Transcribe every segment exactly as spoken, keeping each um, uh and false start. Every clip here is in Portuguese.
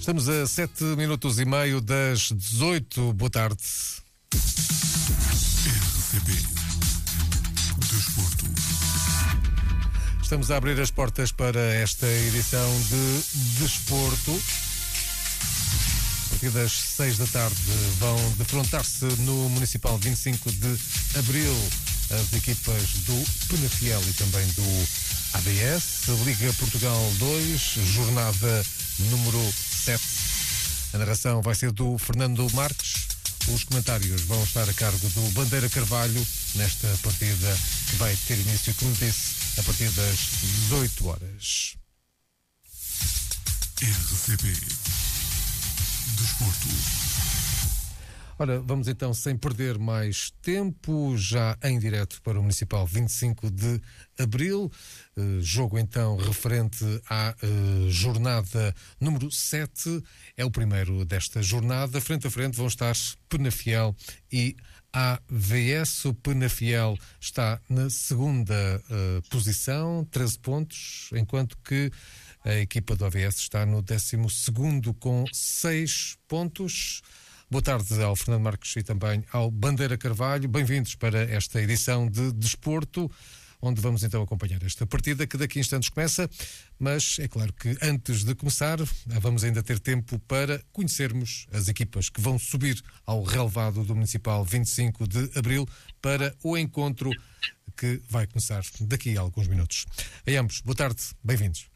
Estamos a sete minutos e meio das dezoito. Boa tarde. R C B Desporto. Estamos a abrir as portas para esta edição de Desporto. A partir das seis da tarde vão defrontar-se no Municipal vinte e cinco de Abril as equipas do Penafiel e também do A B S. Liga Portugal dois, jornada número sete. A narração vai ser do Fernando Marques. Os comentários vão estar a cargo do Bandeira Carvalho nesta partida que vai ter início, como disse, a partir das dezoito horas. R C B Desporto. Ora, vamos então, sem perder mais tempo, já em direto para o Municipal vinte e cinco de Abril. Uh, jogo então referente à uh, jornada número sete. É o primeiro desta jornada. Frente a frente vão estar Penafiel e A V S. O Penafiel está na segunda uh, posição, treze pontos, enquanto que a equipa do A V S está no décimo segundo com seis pontos. Boa tarde ao Fernando Marques e também ao Bandeira Carvalho. Bem-vindos para esta edição de Desporto, onde vamos então acompanhar esta partida que daqui a instantes começa, mas é claro que antes de começar vamos ainda ter tempo para conhecermos as equipas que vão subir ao relevado do Municipal vinte e cinco de Abril para o encontro que vai começar daqui a alguns minutos. A ambos, boa tarde, bem-vindos.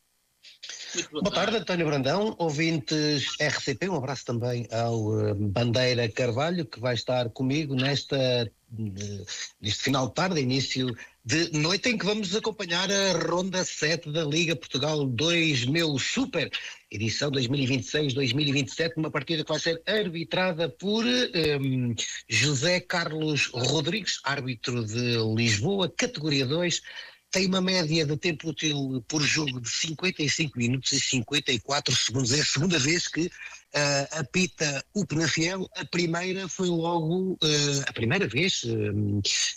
Boa, boa tarde, António Brandão, ouvintes R C P, um abraço também ao uh, Bandeira Carvalho, que vai estar comigo nesta, uh, neste final de tarde, início de noite, em que vamos acompanhar a ronda sete da Liga Portugal dois mil Super, edição dois mil e vinte e seis dois mil e vinte e sete, uma partida que vai ser arbitrada por um, José Carlos Rodrigues, árbitro de Lisboa, categoria dois. Tem uma média de tempo útil por jogo de cinquenta e cinco minutos e cinquenta e quatro segundos. É a segunda vez que uh, apita o Penafiel. A primeira foi logo, uh, a primeira vez, uh,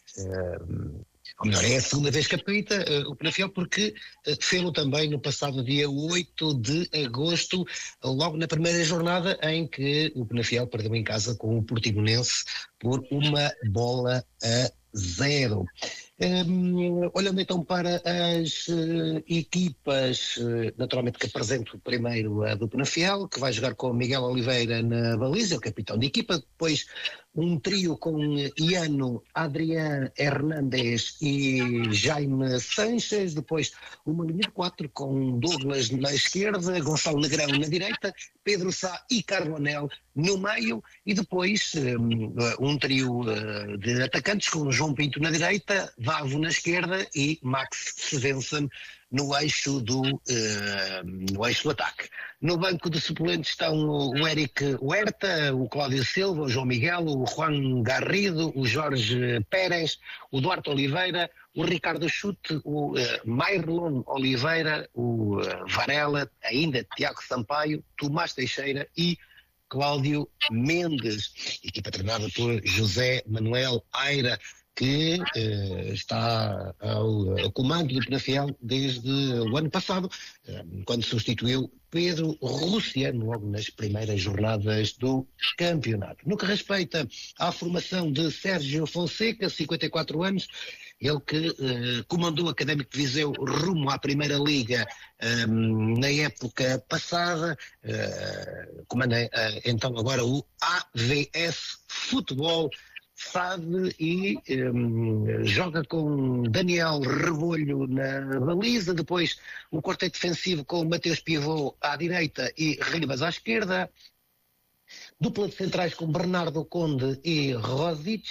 uh, ou melhor, é a segunda vez que apita uh, o Penafiel, porque uh, fez-lo também no passado dia oito de agosto, logo na primeira jornada em que o Penafiel perdeu em casa com o Portimonense por uma bola a zero. Um, olhando então para as uh, equipas, uh, naturalmente que apresento primeiro a do Penafiel, que vai jogar com Miguel Oliveira na baliza, o capitão de equipa, depois um trio com Iano, Adrián Hernández e Jaime Sanches, depois uma linha de quatro com Douglas na esquerda, Gonçalo Negrão na direita, Pedro Sá e Carbonel no meio, e depois um, um trio uh, de atacantes com João Pinto na direita, Vavo na esquerda e Max Svensson no eixo do, uh, no eixo do ataque. No banco de suplentes estão o Eric Huerta, o Cláudio Silva, o João Miguel, o Juan Garrido, o Jorge Pérez, o Duarte Oliveira, o Ricardo Chute, o uh, Mairlon Oliveira, o uh, Varela, ainda Tiago Sampaio, Tomás Teixeira e Cláudio Mendes. Equipa treinada por José Manuel Aira, que eh, está ao, ao comando do Penafiel desde o ano passado, eh, quando substituiu Pedro Russiano logo nas primeiras jornadas do campeonato. No que respeita à formação de Sérgio Fonseca, cinquenta e quatro anos, ele que eh, comandou o Académico de Viseu rumo à Primeira Liga eh, na época passada, eh, comanda eh, então agora o A V S Futebol, sabe, e um, joga com Daniel Rebolho na baliza, depois o quarteto defensivo com Mateus Pivô à direita e Ribas à esquerda, dupla de centrais com Bernardo Conde e Rosic.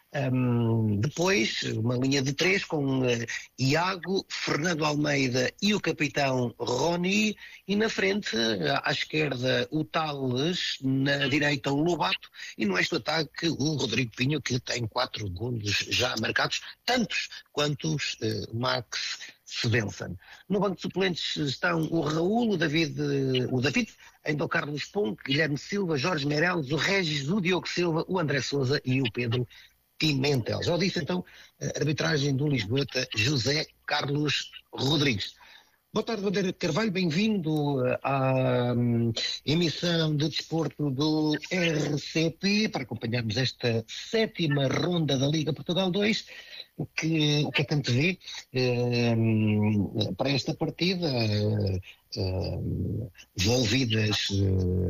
Um, depois, uma linha de três com uh, Iago, Fernando Almeida e o capitão Roni, e na frente, uh, à esquerda, o Tales, na direita, o Lobato, e no eixo do ataque, o Rodrigo Pinho, que tem quatro golos já marcados, tantos quanto os uh, Max Svensson. No banco de suplentes estão o Raul, o David, o David, ainda o Carlos Ponte, Guilherme Silva, Jorge Meireles, o Regis, o Diogo Silva, o André Sousa e o Pedro Pimentel. Já disse então a arbitragem do lisboeta José Carlos Rodrigues. Boa tarde, Bandeira de Carvalho, bem-vindo à um, emissão de desporto do R C P para acompanharmos esta sétima ronda da Liga Portugal dois. O que, o que é que antevê um, para esta partida, um, envolvidas um,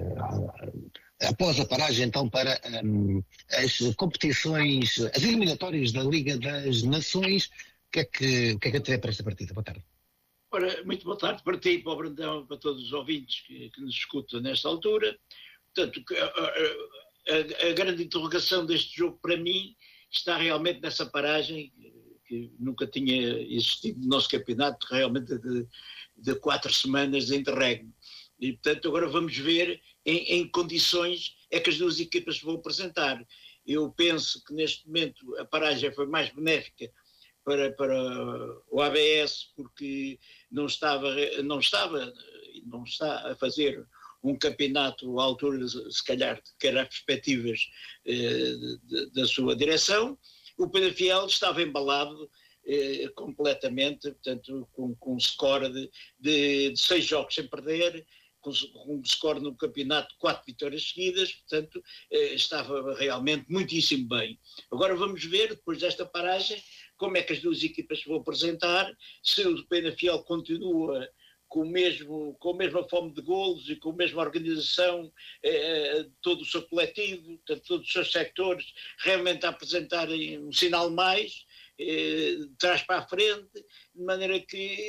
um, após a paragem então para um, as competições, as eliminatórias da Liga das Nações? O que é que, o que é que antevê para esta partida? Boa tarde. Ora, muito boa tarde para ti, para o Brandão, para todos os ouvintes que, que nos escutam nesta altura. Portanto, a, a, a grande interrogação deste jogo para mim está realmente nessa paragem que nunca tinha existido no nosso campeonato, realmente de, de quatro semanas de interregno. E, portanto, agora vamos ver em, em condições é que as duas equipas vão apresentar. Eu penso que neste momento a paragem foi mais benéfica Para, para o A B S, porque não estava, não estava, não está a fazer um campeonato à altura, se calhar, que era as perspectivas eh, de, da sua direção. O Penafiel estava embalado eh, completamente, portanto, com, com um score de, de, de seis jogos sem perder, com, com um score no campeonato de quatro vitórias seguidas, portanto, eh, estava realmente muitíssimo bem. Agora vamos ver, depois desta paragem, como é que as duas equipas se vão apresentar, se o Penafiel continua com, o mesmo, com a mesma fome de golos e com a mesma organização, eh, todo o seu coletivo, todos os seus sectores, realmente a apresentarem um sinal mais, eh, de trás para a frente, de maneira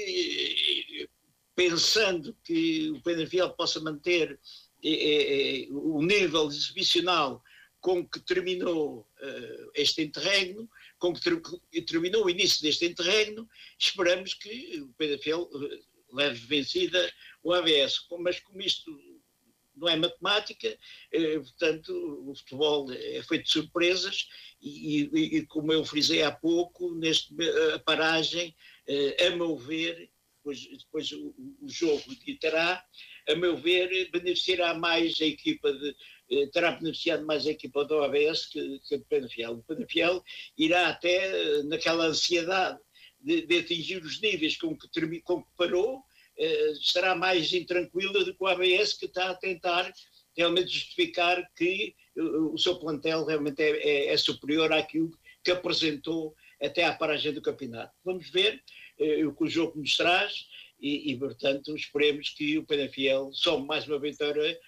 que, pensando que o Penafiel possa manter eh, eh, o nível exibicional com que terminou uh, este interregno, com que ter, terminou o início deste interregno, esperamos que o Penafiel uh, leve vencida o A B S. Mas como isto não é matemática, uh, portanto, o futebol é feito de surpresas e, e, e como eu frisei há pouco, neste, a paragem, uh, a meu ver, depois, depois o, o jogo terá, a meu ver, beneficiará mais a equipa de terá beneficiado mais a equipa do A B S que, que o Penafiel. O Penafiel irá até naquela ansiedade de, de atingir os níveis com que, termi, com que parou, eh, estará mais intranquila do que o A B S, que está a tentar realmente justificar que uh, o seu plantel realmente é, é, é superior àquilo que apresentou até à paragem do campeonato. Vamos ver eh, o que o jogo nos traz e, e portanto, esperemos que o Penafiel some mais uma vitória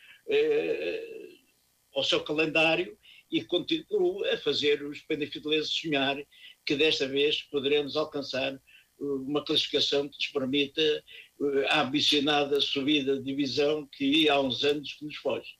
eh, ao seu calendário e continue a fazer os penafielenses sonhar que desta vez poderemos alcançar uma classificação que nos permita a ambicionada subida de divisão que há uns anos que nos foge.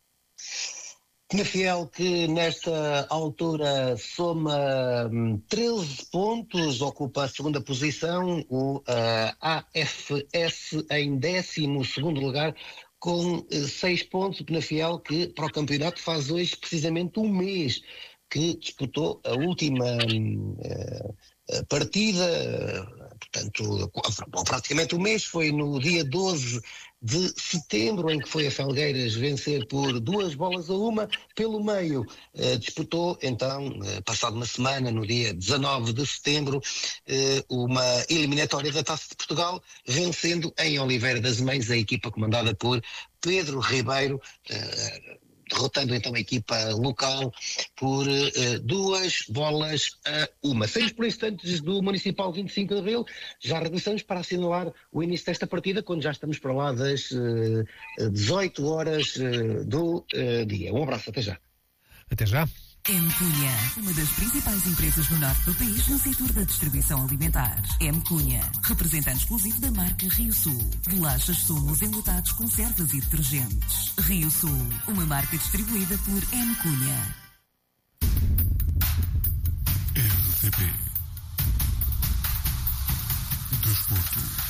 Penafiel que nesta altura soma treze pontos, ocupa a segunda posição, o uh, A F S em décimo segundo lugar, com seis pontos. O Penafiel que para o campeonato faz hoje precisamente um mês que disputou a última uh, partida, uh, portanto, praticamente um mês, foi no dia doze de setembro, em que foi a Felgueiras vencer por duas bolas a uma. Pelo meio, eh, disputou então, eh, passado uma semana, no dia dezanove de setembro, eh, uma eliminatória da Taça de Portugal, vencendo em Oliveira das Mães a equipa comandada por Pedro Ribeiro, eh, derrotando então a equipa local por uh, duas bolas a uma. Saímos por instantes do Municipal vinte e cinco de Abril, já regressamos para assinalar o início desta partida, quando já estamos para lá das uh, dezoito horas uh, do uh, dia. Um abraço, até já. Até já. M. Cunha, uma das principais empresas no norte do país no setor da distribuição alimentar. M. Cunha, representante exclusivo da marca Rio Sul. Bolachas, sumos, enlatados, conservas e detergentes. Rio Sul, uma marca distribuída por M. Cunha. R C P Desporto.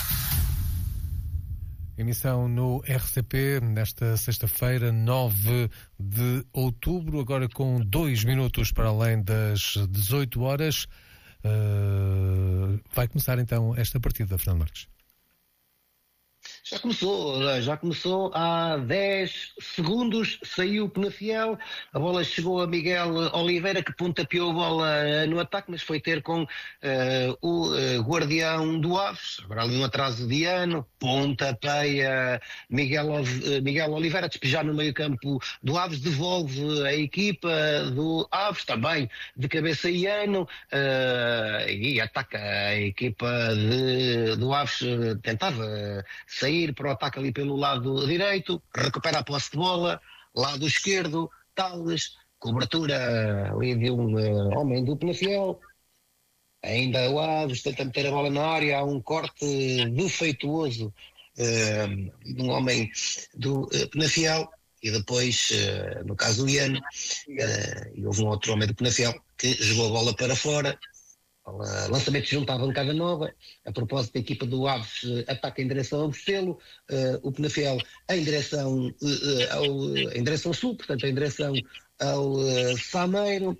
Emissão no R C P nesta sexta-feira, nove de outubro, agora com dois minutos para além das dezoito horas. Uh, vai começar então esta partida, Fernando Marques. Já começou, já começou há dez segundos, saiu o Penafiel, a bola chegou a Miguel Oliveira, que pontapeou a bola no ataque, mas foi ter com uh, o uh, guardião do Aves, agora ali um atraso de ano, pontapeia Miguel, uh, Miguel Oliveira, a despejar no meio campo do Aves, devolve a equipa do Aves, também de cabeça e ano, uh, e ataca a equipa de, do Aves, uh, tentava sair para o ataque ali pelo lado direito, recupera a posse de bola, lado esquerdo, Tales, cobertura ali de um uh, homem do Penafiel, ainda o Aves tenta meter a bola na área, há um corte defeituoso uh, de um homem do uh, Penafiel, e depois, uh, no caso do Iano, uh, e houve um outro homem do Penafiel que jogou a bola para fora. Uh, lançamento junto à bancada nova. A propósito, da equipa do Aves uh, ataca em direção ao Bostelo, uh, o Penafiel em direção, uh, uh, ao, uh, em direção sul, portanto em direção ao uh, Sameiro.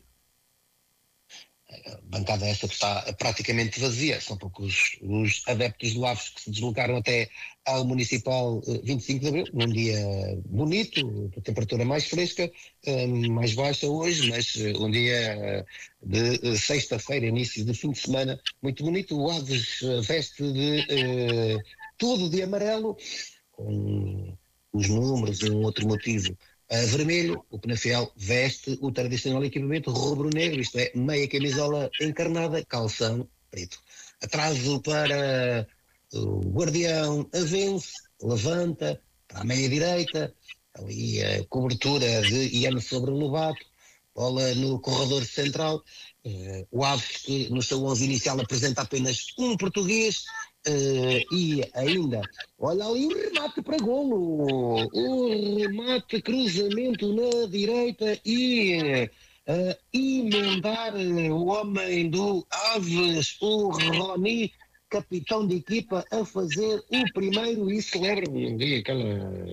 A bancada esta que está praticamente vazia, são poucos os adeptos do Aves que se deslocaram até ao Municipal vinte e cinco de Abril, num dia bonito, de temperatura mais fresca, mais baixa hoje, mas um dia de sexta-feira, início de fim de semana, muito bonito. O Aves veste de uh, tudo de amarelo, com os números e um outro motivo Uh, vermelho. O Penafiel veste o tradicional equipamento rubro-negro, isto é, meia camisola encarnada, calção preto. Atraso para o guardião, avance, levanta, para a meia direita, ali a cobertura de Iano sobre o Lobato, bola no corredor central. Uh, o Aves, que no seu onze inicial apresenta apenas um português, Uh, e ainda, olha ali o remate para golo, o remate, cruzamento na direita e uh, emendar o homem do Aves, o Roni, capitão de equipa, a fazer o primeiro, e celebra aquela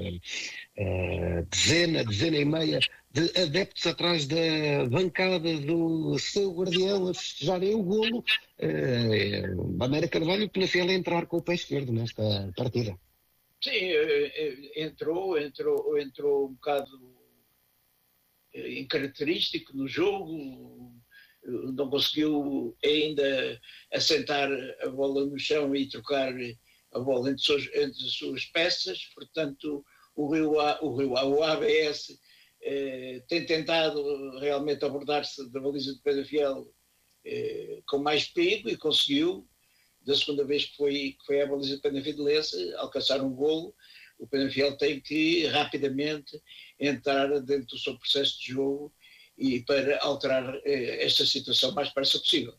uh, dezena, dezena e meia de adeptos atrás da bancada do seu guardião a festejarem o golo. Uh, Bandeira Carvalho, que Penafiel a entrar com o pé esquerdo nesta partida. Sim, entrou, entrou, entrou um bocado incaracterístico no jogo, não conseguiu ainda assentar a bola no chão e trocar a bola entre, suas, entre as suas peças, portanto o Rio A, o, Rio A, o A B S eh, tem tentado realmente abordar-se da baliza de Penafiel eh, com mais perigo e conseguiu, da segunda vez que foi, que foi à baliza de Penafidelense, alcançar um golo. O Penafiel tem que rapidamente entrar dentro do seu processo de jogo e para alterar eh, esta situação o mais depressa possível.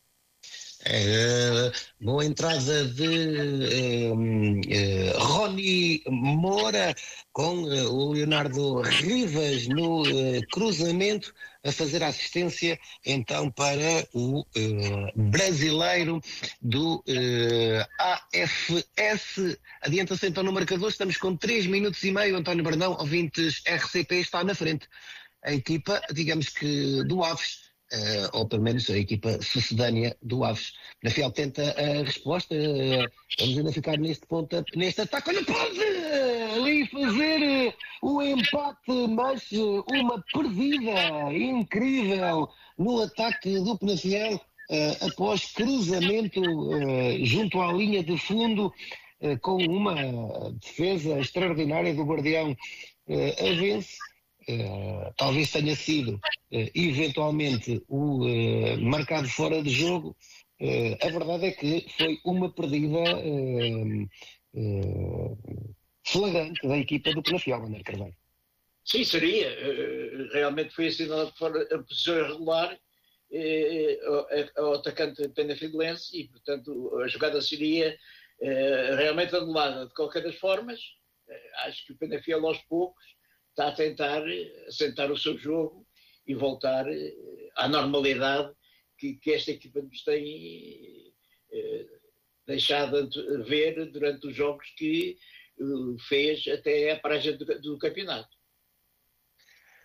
É, boa entrada de eh, eh, Roni Moura com eh, o Leonardo Rivas no eh, cruzamento, a fazer a assistência então para o eh, brasileiro do eh, A F S. Adianta-se então no marcador, estamos com três minutos e meio. António Brandão, ouvintes, R C P está na frente. A equipa, digamos que do Aves, Uh, ou pelo menos a equipa sucedânea do Aves. Penafiel tenta a resposta, uh, vamos ainda ficar neste ponto, neste ataque, olha, pode ali fazer uh, o empate, mas uh, uma perdida incrível no ataque do Penafiel, uh, após cruzamento uh, junto à linha de fundo, uh, com uma defesa extraordinária do guardião uh, Avense. Uh, talvez tenha sido uh, eventualmente o uh, marcado fora de jogo. Uh, a verdade é que foi uma perdida uh, uh, flagrante da equipa do Penafiel, Bandeira Carvalho. Sim, seria. Uh, realmente foi assinalado fora a posição irregular uh, ao atacante penafidelense e, portanto, a jogada seria uh, realmente anulada. De qualquer das formas, uh, acho que o Penafiel aos poucos está a tentar assentar o seu jogo e voltar à normalidade que, que esta equipa nos tem eh, deixado ver durante os jogos que eh, fez até a paragem do, do campeonato.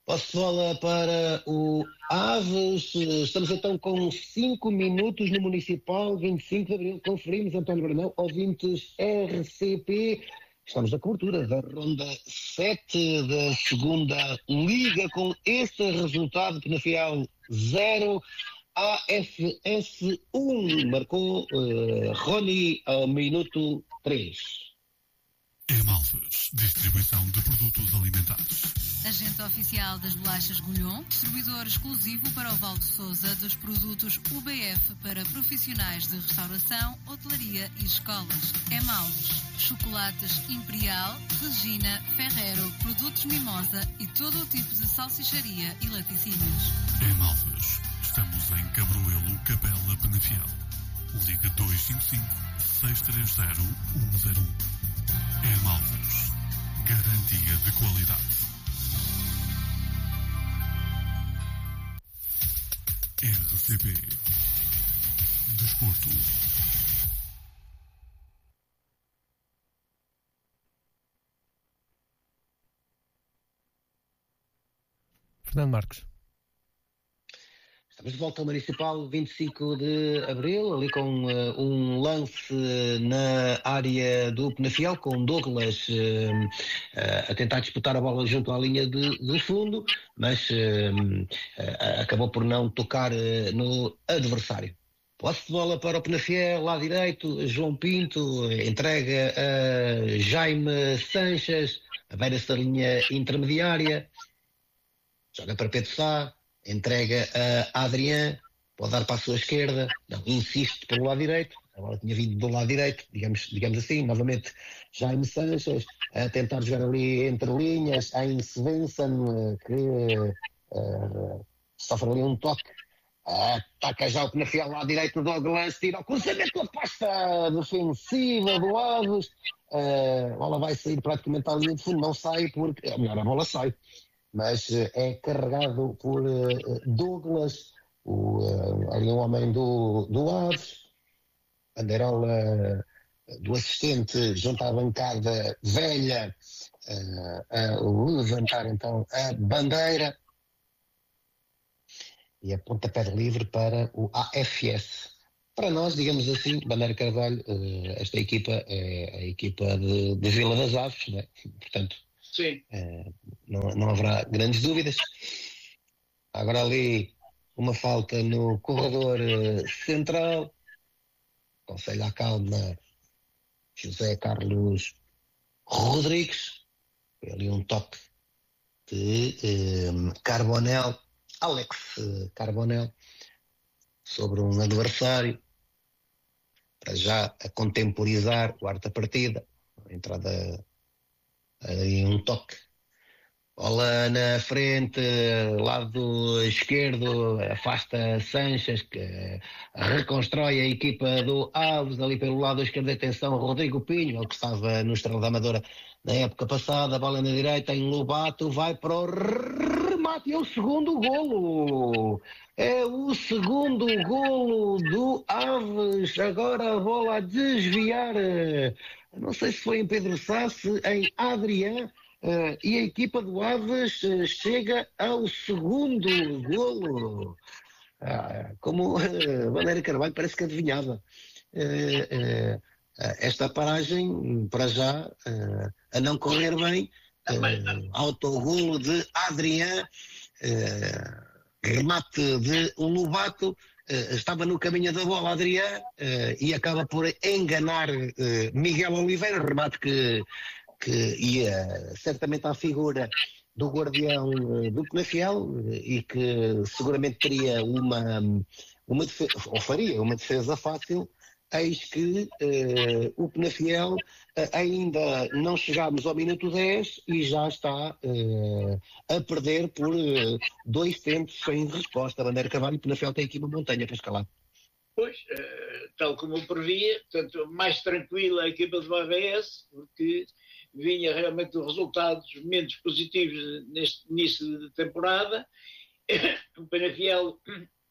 Posse de bola para o Aves. Estamos então com cinco minutos no Municipal, vinte e cinco de Abril. Conferimos, António Brandão, ouvintes R C P. Estamos na cobertura da ronda sete da segunda Liga, com este resultado: Penafiel zero, A F S um. Marcou uh, Rony ao minuto três. Emalves, distribuição de produtos alimentares. Agente oficial das bolachas Golhon, distribuidor exclusivo para o Val de Sousa dos produtos U B F para profissionais de restauração, hotelaria e escolas. Emalves, chocolates Imperial, Regina, Ferrero, produtos Mimosa e todo o tipo de salsicharia e laticínios. Emalves, estamos em Cabroelo, Capela, Penafiel. Liga dois cinco cinco, seis três zero, um zero um. Emalves, garantia de qualidade. R C P Desporto. Fernando Marcos. Estamos de volta ao Municipal, vinte e cinco de Abril, ali com uh, um lance na área do Penafiel, com Douglas uh, uh, a tentar disputar a bola junto à linha de, de fundo, mas uh, uh, acabou por não tocar uh, no adversário. Posse de bola para o Penafiel, lá direito, João Pinto entrega a Jaime Sanches, a beira-se da linha intermediária, joga para Pedro Sá, entrega a Adrián, pode dar para a sua esquerda, não, insiste pelo lado direito, a bola tinha vindo do lado direito, digamos, digamos assim, novamente Jaime Sanches a tentar jogar ali entre linhas, a Svensson, que uh, sofre ali um toque, ataca já o Penafiel lá direito, Douglas tira o cruzamento, a pasta defensiva do Aves, uh, a bola vai sair praticamente à linha de fundo, não sai porque, ou melhor, a bola sai, mas uh, é carregado por uh, Douglas, o, uh, ali um homem do, do Aves, bandeirola uh, do assistente junto à bancada velha, uh, a levantar então a bandeira, e a pontapé de livre para o A F S. Para nós, digamos assim, Bandeira Carvalho, uh, esta equipa é a equipa de, de Vila das Aves, né? Portanto, Sim. Uh, não, não haverá grandes dúvidas. Agora ali uma falta no corredor uh, central, conselho à calma José Carlos Rodrigues, foi ali um toque de uh, Carbonel, Alex uh, Carbonel, sobre um adversário, para já a contemporizar o quarta partida, a entrada aí um toque, bola na frente, lado esquerdo, afasta Sanches, que reconstrói a equipa do Aves, ali pelo lado esquerdo, atenção, Rodrigo Pinho, ele que estava no Estrela da Amadora na época passada, bola na direita em Lobato, vai para o remate, é o segundo golo, é o segundo golo do Aves, agora a bola a desviar, não sei se foi em Pedro Sá, se em Adrián, uh, e a equipa do Aves uh, chega ao segundo golo. Ah, como uh, Bandeira Carvalho parece que adivinhava. Uh, uh, esta paragem, para já, uh, a não correr bem, uh, autogolo de Adrián, uh, remate de Lobato, Uh, estava no caminho da bola Adrián uh, e acaba por enganar uh, Miguel Oliveira, remate que, que ia certamente à figura do guardião uh, do Penafiel uh, e que seguramente teria uma, uma defesa, ou faria uma defesa fácil, eis que uh, o Penafiel uh, ainda não chegámos ao minuto dez e já está uh, a perder por uh, dois tempos sem resposta. A Bandeira Carvalho e o Penafiel tem aqui uma montanha para escalar. Pois, uh, tal como eu previa, portanto, mais tranquila a equipa do A V S, porque vinha realmente resultados menos positivos neste início de temporada. O Penafiel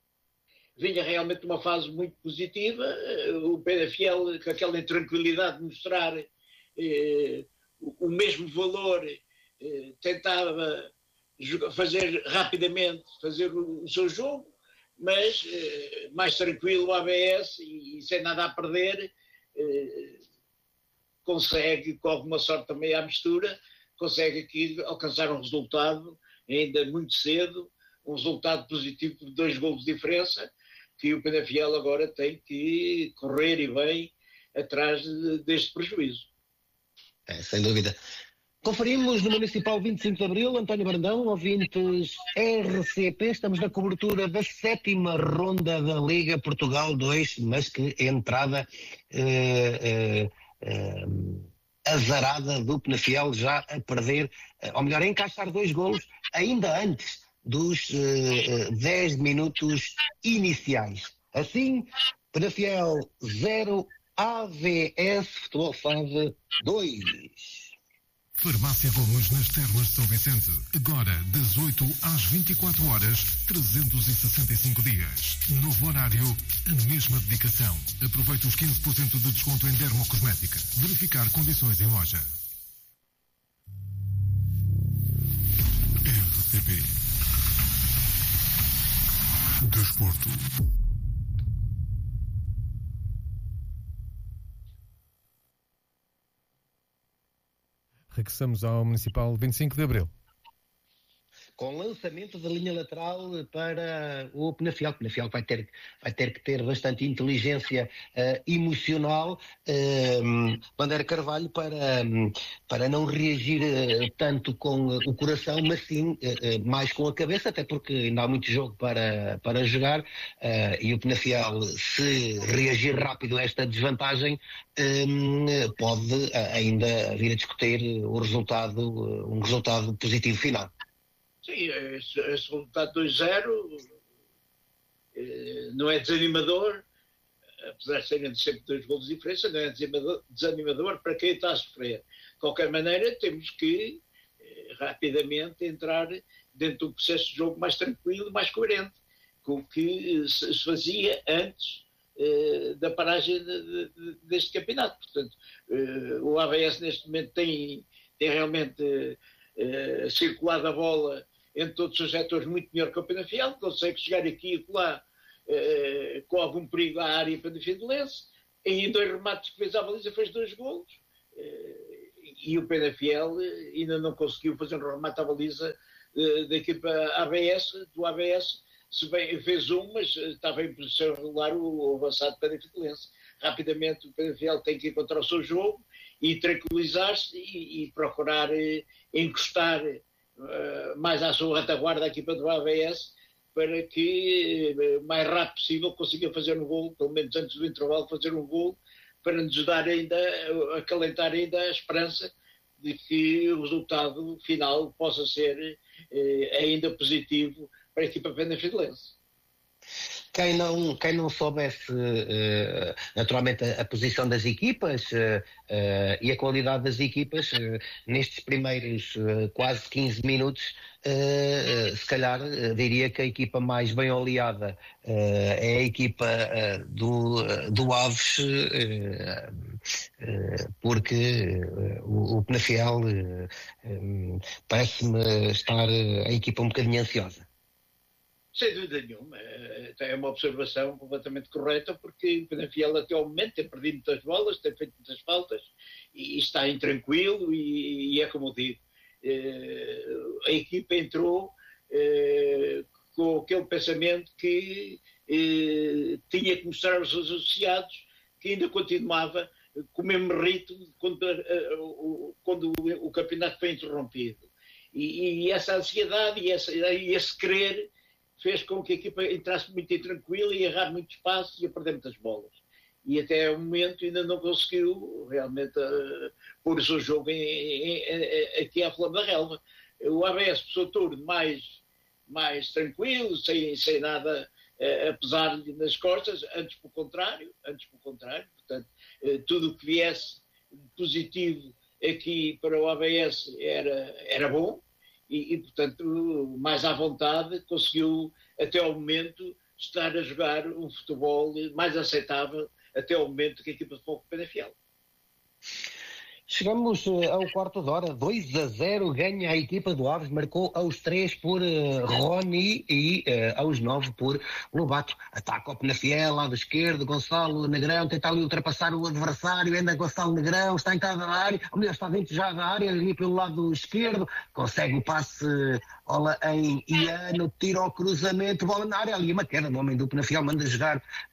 vinha realmente uma fase muito positiva, o Penafiel com aquela intranquilidade de mostrar eh, o mesmo valor, eh, tentava fazer rapidamente, fazer o, o seu jogo, mas eh, mais tranquilo o A B S e, e sem nada a perder, eh, consegue, com alguma sorte também à mistura, consegue aqui alcançar um resultado ainda muito cedo, um resultado positivo de dois golos de diferença, que o Penafiel agora tem que correr e bem atrás de, deste prejuízo. É, sem dúvida. Conferimos no Municipal vinte e cinco de Abril, António Brandão, ouvintes R C P, estamos na cobertura da sétima ronda da Liga Portugal dois, mas que entrada eh, eh, eh, azarada do Penafiel já a perder, ou melhor, a encaixar dois golos ainda antes dos eh, dez minutos iniciais. Assim, Penafiel zero, A V S Futebol Fave dois. Farmácia Gomes nas Termas de São Vicente. Agora, das oito às vinte e quatro horas, trezentos e sessenta e cinco dias. Novo horário, a mesma dedicação. Aproveite os quinze por cento de desconto em dermocosmética. Verificar condições em loja. R C P Desporto. Regressamos ao Municipal vinte e cinco de Abril. Com lançamento da linha lateral para o Penafiel. O Penafiel vai ter, vai ter que ter bastante inteligência uh, emocional, uh, Bandeira Carvalho, para, um, para não reagir uh, tanto com uh, o coração, mas sim uh, uh, mais com a cabeça, até porque ainda há muito jogo para, para jogar, uh, e o Penafiel, se reagir rápido a esta desvantagem, um, pode uh, ainda vir a discutir o resultado, uh, um resultado positivo final. Sim, esse, esse resultado dois zero não é desanimador, apesar de serem sempre dois golos de diferença, não é desanimador, desanimador para quem está a sofrer. De qualquer maneira, temos que eh, rapidamente entrar dentro de um processo de jogo mais tranquilo, mais coerente, com o que se, se fazia antes eh, da paragem de, de, deste campeonato. Portanto, eh, o A B S neste momento tem, tem realmente eh, circulado a bola entre todos os setores muito melhor que o Penafiel, consegue chegar aqui e lá eh, com algum perigo à área penafiendense, e em dois remates que fez à baliza fez dois golos, eh, e o Penafiel ainda não conseguiu fazer um remate à baliza eh, da equipa A B S, do A B S, se bem fez um, mas estava em posição regular o, o avançado penafiendense. Rapidamente o Penafiel tem que encontrar o seu jogo e tranquilizar-se e, e procurar eh, encostar Uh, mais à sua retaguarda a equipa do A B S, para que o uh, mais rápido possível consiga fazer um gol, pelo menos antes do intervalo fazer um gol, para nos dar ainda, uh, acalentar ainda a esperança de que o resultado final possa ser uh, ainda positivo para a equipa penafieldense. Quem não, quem não soubesse uh, naturalmente a, a posição das equipas uh, uh, e a qualidade das equipas, uh, nestes primeiros uh, quase quinze minutos, uh, uh, se calhar uh, diria que a equipa mais bem oleada uh, é a equipa uh, do, uh, do Aves, uh, uh, porque uh, o, o Penafiel uh, um, parece-me estar uh, a equipa um bocadinho ansiosa. Sem dúvida nenhuma, é uma observação completamente correta, porque o Penafiel até ao momento tem perdido muitas bolas, tem feito muitas faltas e está intranquilo e, e é como eu digo, a equipa entrou com aquele pensamento que tinha que mostrar aos seus associados que ainda continuava com o mesmo ritmo quando, quando o campeonato foi interrompido. E, e essa ansiedade e, essa, e esse querer fez com que a equipa entrasse muito intranquila e errar muito espaço e a perder muitas bolas. E até o momento ainda não conseguiu realmente uh, pôr o seu jogo em, em, em, aqui à Flor da Relva. O A B S passou o turno mais, mais tranquilo, sem, sem nada uh, a pesar-lhe nas costas, antes pelo contrário, antes pelo contrário. Portanto, uh, tudo o que viesse positivo aqui para o A B S era, era bom. E, e, portanto, mais à vontade, conseguiu, até ao momento, estar a jogar um futebol mais aceitável, até ao momento, que a equipa de Fogo Penafiel. Chegamos uh, ao quarto de hora, dois a zero, ganha a equipa do Aves, marcou aos três por uh, Rony e uh, aos nove por Lobato. Ataca o Penafiel, lado esquerdo, Gonçalo Negrão, tenta ali ultrapassar o adversário, ainda Gonçalo Negrão, está em cada área, ou melhor, está dentro já da área, ali pelo lado esquerdo, consegue o passe, olha em Iano, tira o cruzamento, bola na área, ali uma queda do homem do Penafiel, manda jogar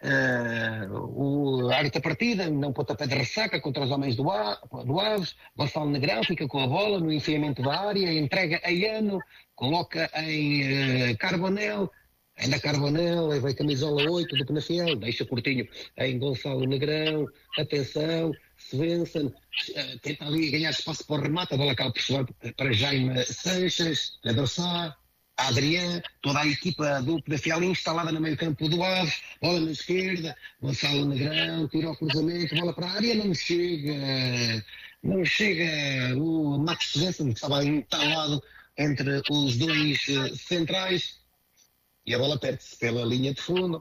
uh, o a área da partida, não pontapé de ressaca contra os homens do, a, do Aves. Gonçalo Negrão fica com a bola no enfiamento da área, entrega a Iano, coloca em uh, Carbonel, ainda Carbonel, aí vai camisola oito do Penafiel, deixa curtinho em Gonçalo Negrão, atenção, Svensson, uh, tenta ali ganhar espaço para o remate, a bola acaba por chegar para Jaime Sanches, Pedro Sá, Adrián, toda a equipa do Penafiel instalada no meio campo do Aves, bola na esquerda, Gonçalo Negrão, tira o cruzamento, bola para a área, não chega, não chega o Max Svensson, que estava entalado entre os dois uh, centrais, e a bola perde-se pela linha de fundo.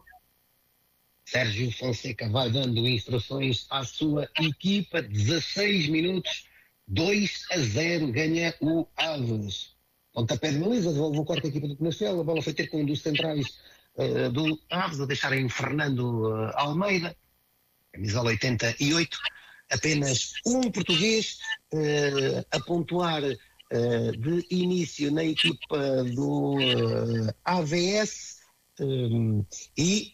Sérgio Fonseca vai dando instruções à sua equipa, dezasseis minutos, dois a zero, ganha o Aves. Pontapé de baliza, devolve o quarto a equipa do Penafiel, a bola foi ter com um dos centrais uh, do Aves, a deixarem Fernando uh, Almeida, camisola oitenta e oito, apenas um português uh, a pontuar uh, de início na equipa do uh, A V S, um, e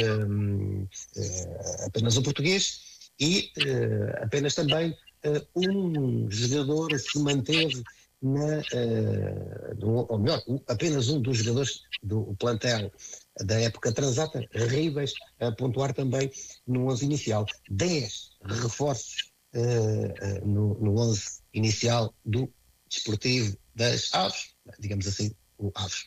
uh, uh, apenas um português e uh, apenas também uh, um jogador se manteve na, uh, no, ou melhor, apenas um dos jogadores do plantel da época transata, Ribas, a pontuar também no onze inicial. dez reforços uh, uh, no, no onze inicial do Desportivo das Aves, digamos assim, o Aves.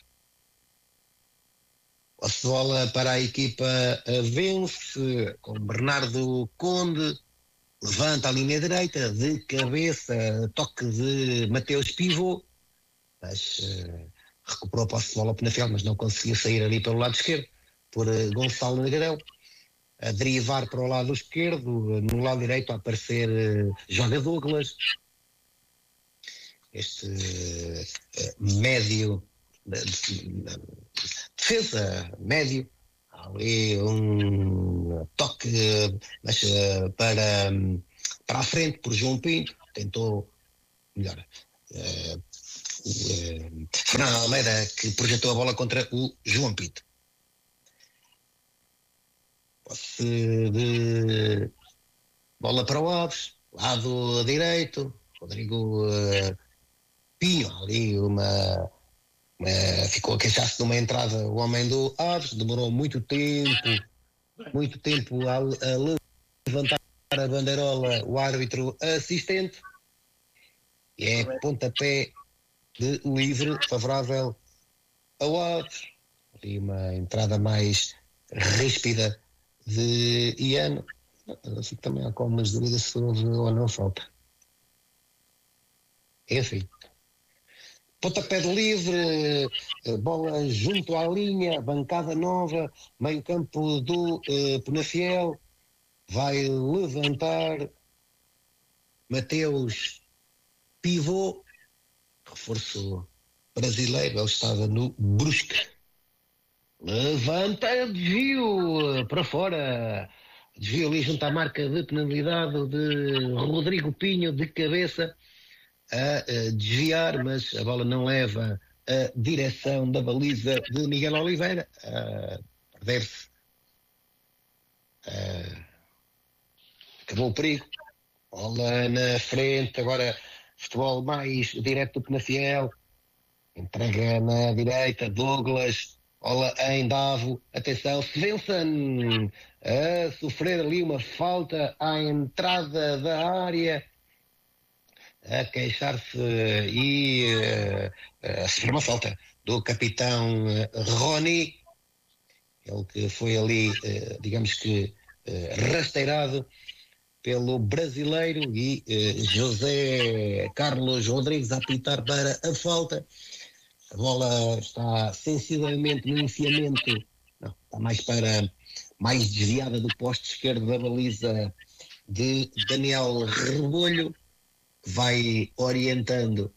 A bola para a equipa vence com Bernardo Conde, levanta a linha direita, de cabeça, toque de Mateus Pivot, mas uh, recuperou a posse de bola ao Penafiel, mas não conseguiu sair ali pelo lado esquerdo, por uh, Gonçalo Negrão, a derivar para o lado esquerdo, uh, no lado direito a aparecer uh, Jorge Douglas, este uh, médio, uh, defesa médio, ali um toque mas, uh, para, um, para a frente por João Pinto, tentou melhor uh, uh, Fernando Almeida, que projetou a bola contra o João Pinto. Posse de bola para o Aves, lado direito, Rodrigo uh, Pinho, ali uma Uh, ficou a queixar-se de uma entrada o homem do Aves, demorou muito tempo, muito tempo a, a levantar a bandeirola o árbitro assistente, e é pontapé de livre favorável ao Aves, e uma entrada mais ríspida de Iano. Assim também há algumas dúvidas se houve ou não falta. Enfim. Pontapé de livre, bola junto à linha, bancada nova, meio campo do uh, Penafiel, vai levantar Mateus Pivot, reforço brasileiro, ele estava no Brusque. Levanta, desvio para fora, desvio ali junto à marca de penalidade de Rodrigo Pinho, de cabeça, a desviar, mas a bola não leva a direção da baliza de Miguel Oliveira, a perder-se. Acabou o perigo. Bola na frente, agora futebol mais direto do Penafiel. Entrega na direita, Douglas. Bola em Davo. Atenção, Svensson a sofrer ali uma falta à entrada da área, a queixar-se e uh, a sofrer uma falta do capitão uh, Rony, ele que foi ali, uh, digamos que, uh, rasteirado pelo brasileiro, e uh, José Carlos Rodrigues a apitar para a falta. A bola está sensivelmente no enfiamento, não, está mais para, mais desviada do poste esquerdo da baliza de Daniel Rebolho. vai orientando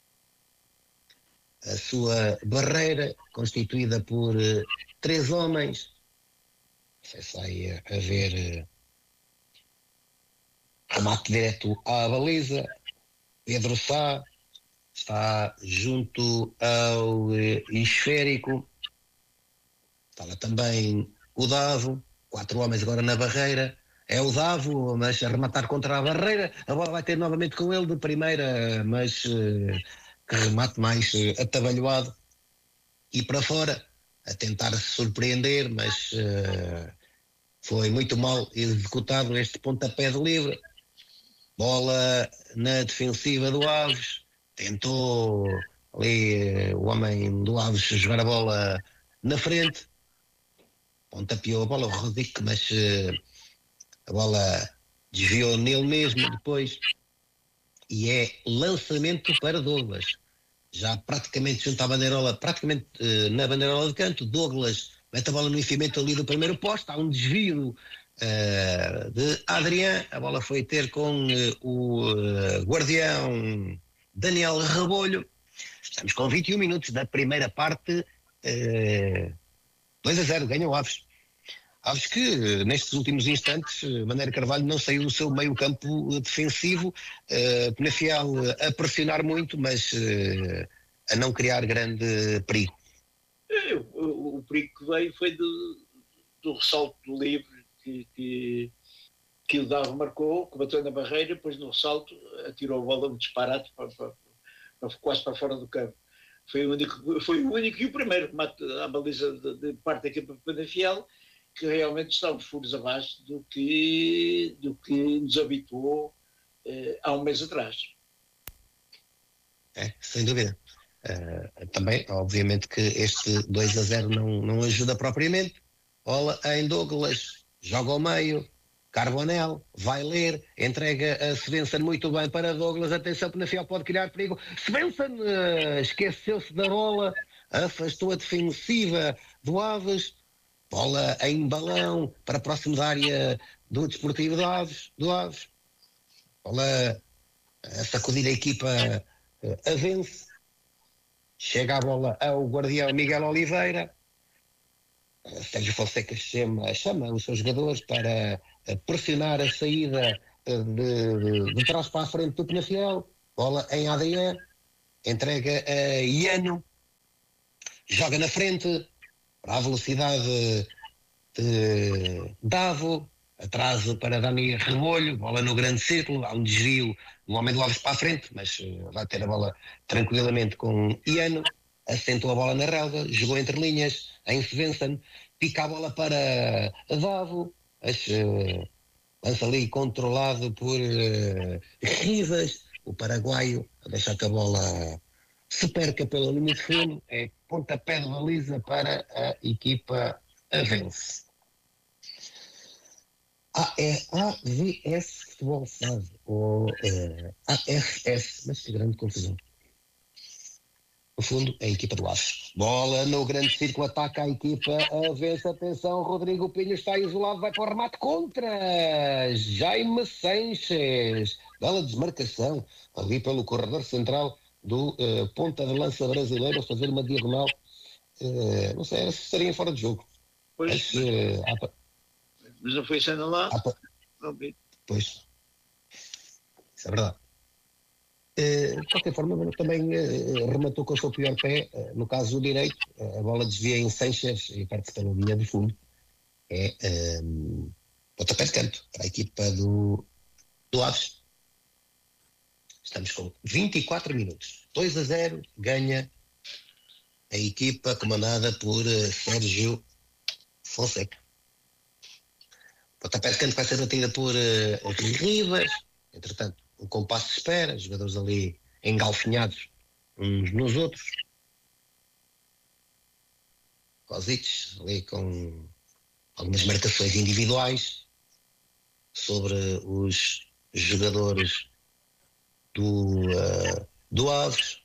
a sua barreira, constituída por uh, três homens. Não sei se vai haver uh, remate direto à baliza. Pedro Sá está junto ao uh, esférico. Está lá também o Davo. Quatro homens agora na barreira. É o Davo, mas a rematar contra a barreira. A bola vai ter novamente com ele de primeira, mas uh, que remate mais uh, atabalhoado. E para fora, a tentar se surpreender, mas uh, foi muito mal executado este pontapé de livre. Bola na defensiva do Aves. Tentou ali uh, o homem do Aves jogar a bola na frente. Pontapeou a bola, o Rodic, mas uh, a bola desviou nele mesmo depois. E é lançamento para Douglas. Já praticamente junto à bandeirola, praticamente uh, na bandeirola de canto. Douglas mete a bola no enfiamento ali do primeiro posto. Há um desvio uh, de Adrián. A bola foi ter com uh, o uh, guardião Daniel Rebolho. Estamos com vinte e um minutos da primeira parte. Uh, dois a zero, ganha o Aves. Aves que, nestes últimos instantes, Bandeira Carvalho não saiu do seu meio campo defensivo, uh, Penafiel a pressionar muito, mas uh, a não criar grande perigo. É, o, o perigo que veio foi do, do ressalto livre que, que, que o Davo marcou, que bateu na barreira, depois no ressalto atirou a bola um disparate para, para, para, quase para fora do campo. Foi o único, foi o único e o primeiro remate à baliza de, de parte da equipa de Penafiel, que realmente estão furos abaixo do que, do que nos habituou eh, há um mês atrás. É, sem dúvida. Uh, também, obviamente, que este dois a zero não, não ajuda propriamente. Bola em Douglas, joga ao meio, Carbonel, vai ler, entrega a Svensson muito bem para Douglas. Atenção, Penafiel pode criar perigo. Svensson uh, esqueceu-se da bola, afastou a defensiva do Aves. Bola em balão para próximo da área do Desportivo do Aves. Do Aves. Bola a sacudir a equipa uh, avence. Chega a bola ao guardião Miguel Oliveira. Uh, Sérgio Fonseca chama, chama os seus jogadores para uh, pressionar a saída uh, de, de, de trás para a frente do Penafiel. Bola em Adrián. Entrega a Iano. Joga na frente. Para a velocidade de Davo, atraso para Dani Rebolho, bola no grande círculo, há um desvio do homem do Aves para a frente, mas uh, vai ter a bola tranquilamente com Iano, assentou a bola na relva, jogou entre linhas, em Svensson, pica a bola para Davo, mas, uh, lança ali controlado por uh, Rivas, o paraguaio, a deixar que a bola se perca pela linha de fundo, é pontapé de baliza para a equipa Avense. A V S Futebol Sade, ou uh, A F S, mas que grande confusão. No fundo, é a equipa do Aves. Bola no grande círculo, ataca a equipa Avense. Atenção, Rodrigo Pinho está isolado, vai para o remate contra Jaime Sanches. Bela desmarcação ali pelo corredor central do uh, ponta de lança brasileiro, a fazer uma diagonal, uh, não sei se estaria fora de jogo. Pois, mas, uh, há, mas não foi sendo lá. Há, não, pois, isso é verdade. Uh, de qualquer forma, também uh, rematou com o seu pior pé, uh, no caso do direito, uh, a bola desvia em Sanches e parte pela linha de fundo. É um, pontapé de canto para a equipa do, do Aves. Estamos com vinte e quatro minutos. dois a zero, ganha a equipa comandada por uh, Sérgio Fonseca. Pontapé de canto vai ser batida por uh, Rivas. Entretanto, um compasso de espera, jogadores ali engalfinhados uns nos outros. Kozic ali com algumas marcações individuais sobre os jogadores do, uh, do Aves.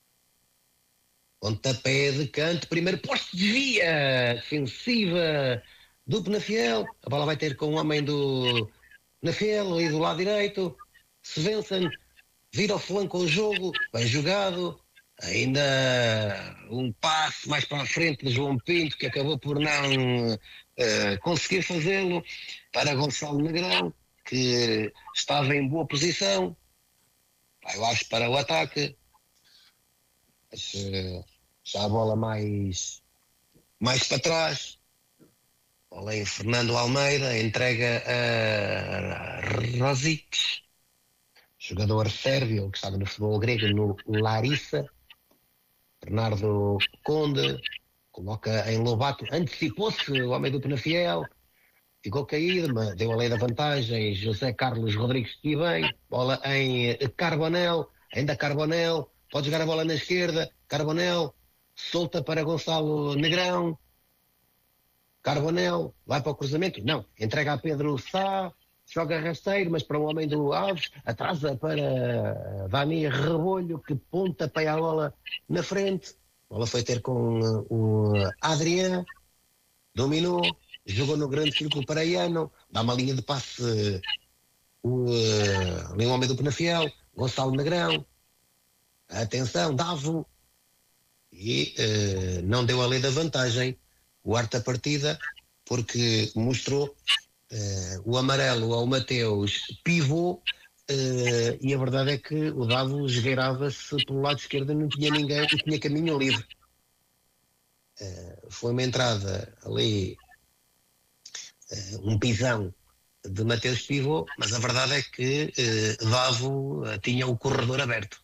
Pontapé de canto, primeiro posto, desvia, defensiva do Penafiel. A bola vai ter com o homem do Penafiel ali do lado direito. Svensson vira ao flanco o jogo, bem jogado, ainda um passe mais para a frente de João Pinto, que acabou por não uh, conseguir fazê-lo, para Gonçalo Negrão, que estava em boa posição, vai lá para o ataque, mas, uh, já a bola mais, mais para trás, bola em Fernando Almeida, entrega a Rosic, jogador sérvio que estava no futebol grego no Larissa. Bernardo Conde coloca em Lobato, antecipou-se o homem do Penafiel, ficou caído, mas deu a lei da vantagem. José Carlos Rodrigues que bem, bola em Carbonel, ainda Carbonel, pode jogar a bola na esquerda, Carbonel solta para Gonçalo Negrão, Carbonel vai para o cruzamento, não, entrega a Pedro Sá, joga rasteiro, mas para o homem do Alves, atrasa para Dani Rebolho, que ponta para a bola na frente. A bola foi ter com o Adrián, dominou, jogou no grande círculo para Iano, dá uma linha de passe o, o homem do Penafiel, Gonçalo Negrão, atenção, Davo, e uh, não deu a lei da vantagem, o arte da partida, porque mostrou Uh, o amarelo ao Mateus pivô, uh, e a verdade é que o Davo esgueirava-se pelo lado esquerdo e não tinha ninguém, e tinha caminho livre. Uh, foi uma entrada ali, uh, um pisão de Mateus pivô, mas a verdade é que uh, Davo uh, tinha o corredor aberto.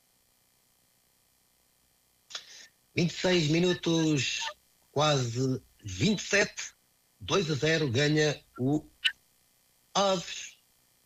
vinte e seis minutos, quase vinte e sete, dois a zero, ganha o Aves.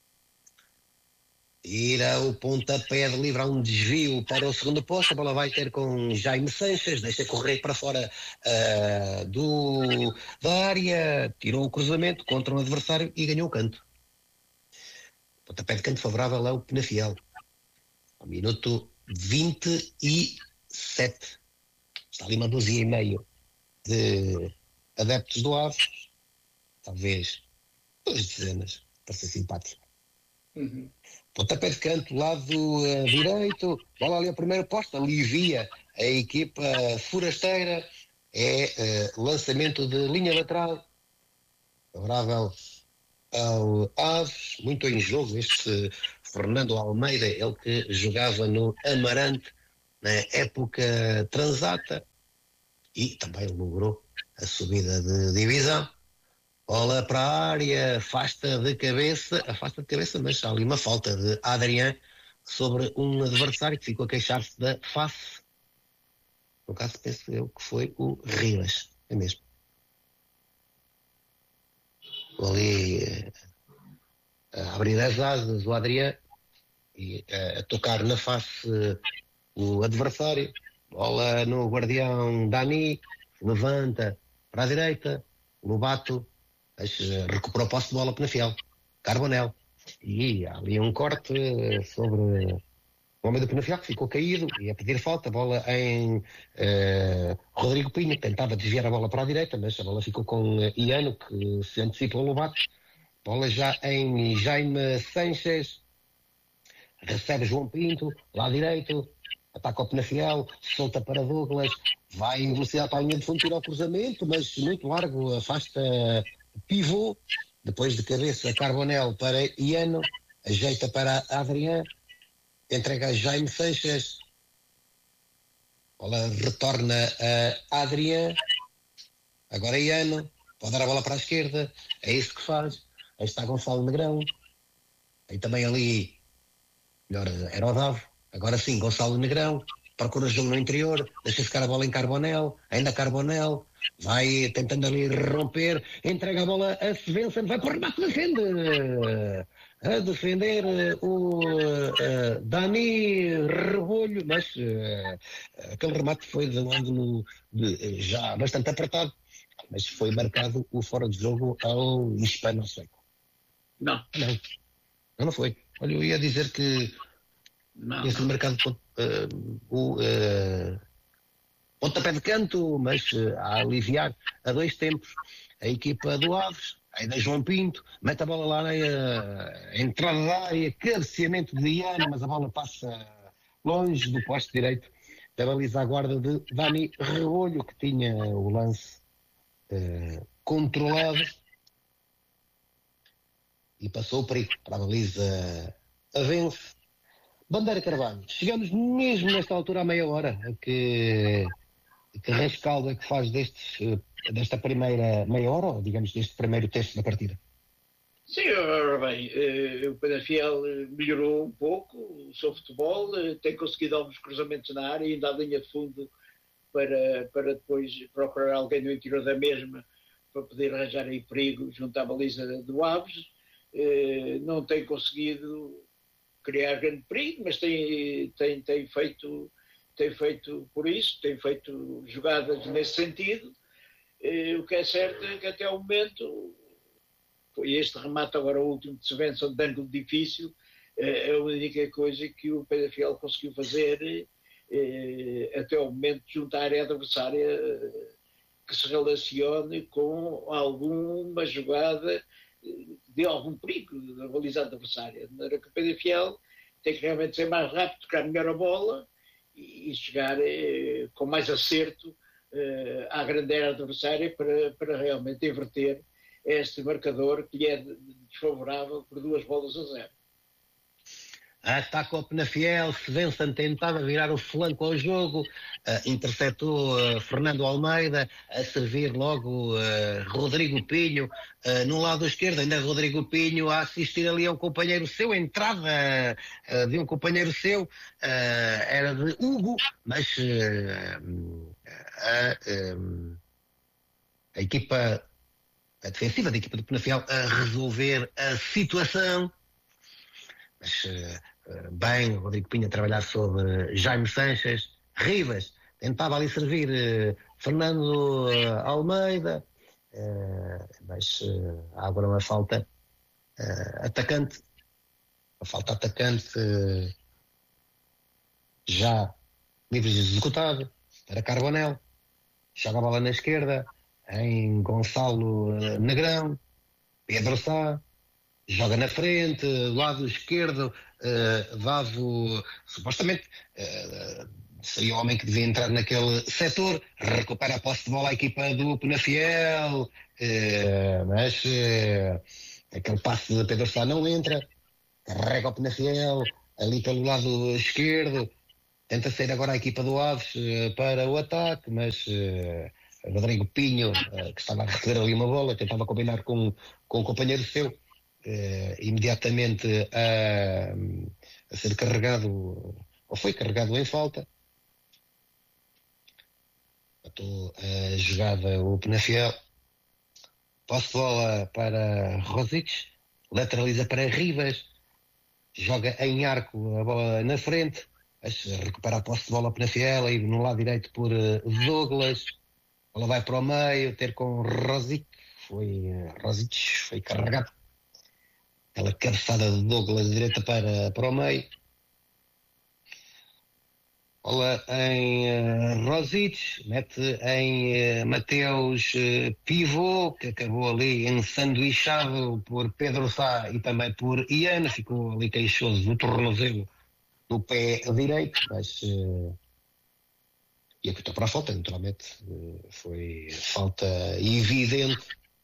Tira o pontapé de livre, há um desvio para o segundo posto, a bola vai ter com Jaime Sanches, deixa correr para fora uh, do, da área, tirou o cruzamento contra um adversário e ganhou o canto. Pontapé de canto favorável ao Penafiel. Ao minuto vinte e sete. Está ali uma dúzia e meio de adeptos do Aves. Talvez duas dezenas, para ser simpático. Uhum. Pontapé de canto, lado uh, direito, bola ali ao primeiro posto, alivia a equipa forasteira, é uh, lançamento de linha lateral, favorável ao Aves, muito em jogo este Fernando Almeida, ele que jogava no Amarante na época transata e também logrou a subida de divisão. Bola para a área, afasta de cabeça, afasta de cabeça, mas há ali uma falta de Adrián sobre um adversário que ficou a queixar-se da face. No caso, penso eu que foi o Rivas, é mesmo. Ali a abrir as asas o Adrián e a, a tocar na face o adversário. Bola no guardião Dani, levanta para a direita, Lobato, recuperou a posse de bola Penafiel, Carbonel, e há ali um corte sobre o homem do Penafiel que ficou caído e a pedir falta, bola em uh, Rodrigo Pinho, tentava desviar a bola para a direita, mas a bola ficou com uh, Iano, que se antecipa ao Lobato. Bola já em Jaime Sanches, recebe João Pinto, lá direito, ataca o Penafiel, solta para Douglas, vai em velocidade para a linha de fundo, tira o cruzamento, mas muito largo, afasta pivô, depois de cabeça Carbonel para Iano, ajeita para Adrián, entrega a Jaime Sanches, bola retorna a Adrián, agora Iano, pode dar a bola para a esquerda, é isso que faz, aí está Gonçalo Negrão, aí também ali, melhor era o Davo, agora sim Gonçalo Negrão, procura o jogo no interior, deixa ficar a bola em Carbonel, ainda Carbonel, vai tentando ali romper, entrega a bola a Svensson, vai para o remate, defende, a defender o uh, Dani Rebolho, mas uh, aquele remate foi de um ângulo de, já bastante apertado, mas foi marcado o fora de jogo ao hispano-sueco. Não. Não, não, não foi. Olha, eu ia dizer que não, esse não. mercado uh, o uh, pontapé de canto, mas uh, a aliviar a dois tempos a equipa do Aves, ainda João Pinto, mete a bola lá na uh, entrada da área, cabeceamento de Ian, mas a bola passa longe do poste direito da baliza à guarda de Dani Rebolho, que tinha o lance uh, controlado e passou o perigo para a baliza a vence. Bandeira Carvalho, chegamos mesmo nesta altura à meia hora, que, que rescaldo é que faz destes, desta primeira meia hora, ou digamos deste primeiro terço da partida? Sim, ora bem, o Penafiel melhorou um pouco o seu futebol, tem conseguido alguns cruzamentos na área, ainda à linha de fundo para, para depois procurar alguém no interior da mesma para poder arranjar aí perigo junto à baliza do Aves. Não tem conseguido criar grande perigo, mas tem, tem, tem, feito, tem feito por isso, tem feito jogadas nesse sentido. O que é certo é que até ao momento, foi este remate agora o último de Svensson, de ângulo difícil, é a única coisa que o Penafiel conseguiu fazer até ao momento junto à área adversária que se relacione com alguma jogada de algum perigo da baliza adversária. De maneira que o Penafiel tem que realmente ser mais rápido, tocar melhor a bola e chegar eh, com mais acerto eh, à grande área adversária para, para realmente inverter este marcador que lhe é desfavorável por duas bolas a zero. Ataca o Penafiel, Svensson tentava virar o flanco ao jogo, uh, interceptou uh, Fernando Almeida, a servir logo uh, Rodrigo Pinho, uh, no lado esquerdo, ainda Rodrigo Pinho a assistir ali a um companheiro seu, entrada uh, de um companheiro seu, uh, era de Hugo, mas uh, a, um, a equipa, a defensiva da equipa do Penafiel a resolver a situação. Mas uh, bem, o Rodrigo Pinho a trabalhar sobre Jaime Sanches, Rivas tentava ali servir uh, Fernando uh, Almeida, uh, mas uh, há agora uma falta uh, atacante, uma falta atacante uh, já livre de executado para Carbonel, joga a bola na esquerda em Gonçalo uh, Negrão, Pedro Sá, joga na frente, lado esquerdo, uh, Vavo, supostamente, uh, seria o homem que devia entrar naquele setor, recupera a posse de bola à equipa do Penafiel, uh, mas uh, aquele passe de Pedro Sá não entra, carrega o Penafiel, ali pelo lado esquerdo, tenta sair agora a equipa do Aves uh, para o ataque, mas uh, Rodrigo Pinho, uh, que estava a receber ali uma bola, tentava combinar com, com o companheiro seu, Uh, imediatamente a, a ser carregado, ou foi carregado em falta. Matou a jogada o Penafiel. Posse de bola para Rosic, lateraliza para Rivas, joga em arco a bola na frente, recupera a posse de bola Penafiel, e no lado direito por Douglas, ela vai para o meio, ter com Rosic, foi, Rosic foi carregado. Aquela cabeçada de Douglas direita para, para o meio. Bola em uh, Rosic, mete em uh, Mateus uh, Pivô, que acabou ali ensanduichado por Pedro Sá e também por Ian, ficou ali queixoso do tornozelo do pé direito, mas uh, e apitou para a falta, naturalmente. Uh, foi falta evidente.